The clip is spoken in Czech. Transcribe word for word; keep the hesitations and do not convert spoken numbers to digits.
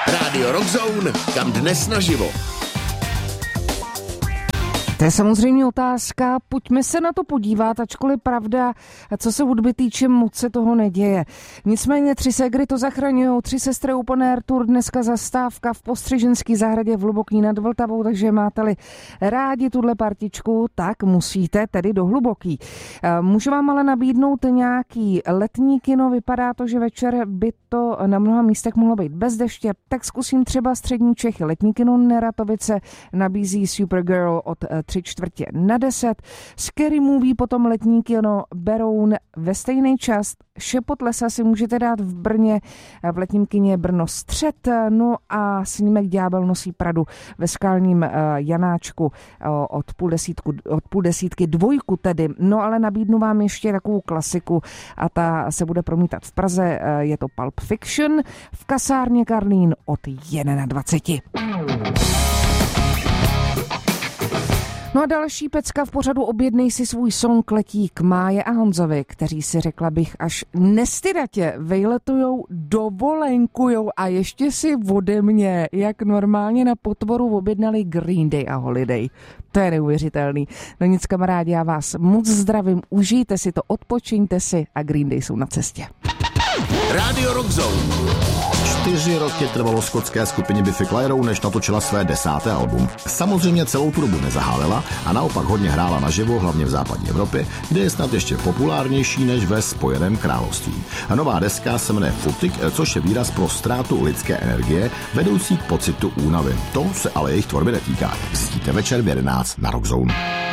Rádio Rockzone, kam dnes naživo. To je samozřejmě otázka, pojďme se na to podívat, ačkoliv pravda, co se hudby týče, moc se toho neděje. Nicméně tři ségry to zachraňují, tři sestry Open Air Tour, dneska zastávka v Postřiženské zahradě v Hluboký nad Vltavou, takže máte-li rádi tuhle partičku, tak musíte tedy do Hluboký. Můžu vám ale nabídnout nějaký letní kino, vypadá to, že večer by to na mnoha místech mohlo být bez deště, tak zkusím třeba střední Čechy. Letní kino Neratovice nabízí Supergirl od tři čtvrtě na deset. Scary Movie, potom letní kino Beroun ve stejný čas. Šepot lesa si můžete dát v Brně, v letním kině Brno Střed, no a snímek Ďábel nosí Pradu ve Skalním Janáčku od půl, desítku, od půl desítky dvojku tedy. No ale nabídnu vám ještě takovou klasiku a ta se bude promítat v Praze, je to Pulp Fiction v kasárně Karlín od dvacet jedna. No a další pecka v pořadu Objednej si svůj song letí k Máje a Honzovi, kteří si, řekla bych, až nestydatě vejletujou, dovolenkujou a ještě si ode mě, jak normálně na potvoru, objednali Green Day a Holiday. To je neuvěřitelný. No nic, kamarádi, já vás moc zdravím, užijte si to, odpočiňte si a Green Day jsou na cestě. Rádio Rockzone. Čtyři roky trvalo skotské skupině Biffy Clyro, než natočila své desáté album. Samozřejmě celou tu dobu nezahálila a naopak hodně hrála naživo, hlavně v západní Evropě, kde je snad ještě populárnější než ve Spojeném království. A nová deska se jmenuje Footing, což je výraz pro ztrátu lidské energie, vedoucí k pocitu únavy. To se ale jejich tvorby netýká. Zjistíte večer v jedenáct na Rockzone.